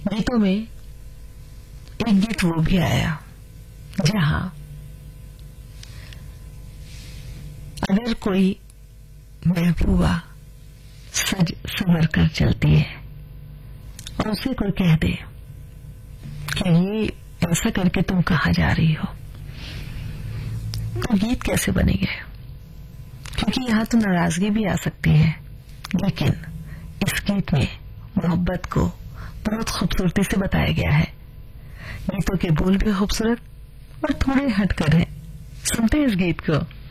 गीतों में एक गीत वो भी आया जहां अगर कोई महबूबा सज संवर कर चलती है और उसे कोई कह दे कि ये ऐसा करके तुम कहाँ जा रही हो, तो गीत कैसे बनेंगे? क्योंकि यहां तो नाराजगी भी आ सकती है, लेकिन इस गीत में मोहब्बत को बहुत खूबसूरती से बताया गया है। गीतों के बोल भी खूबसूरत और थोड़े हटकर हैं। सुनते हैं इस गीत को।